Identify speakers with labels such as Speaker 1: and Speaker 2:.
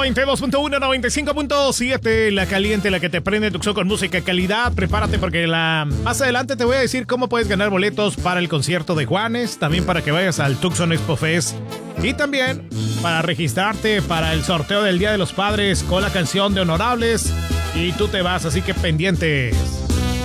Speaker 1: 92.1, 95.7, la caliente, la que te prende Tucson con música de calidad. Prepárate porque más adelante te voy a decir cómo puedes ganar boletos para el concierto de Juanes, también para que vayas al Tucson Expo Fest y también para registrarte para el sorteo del Día de los Padres con la canción de Honorables y tú te vas, así que pendientes.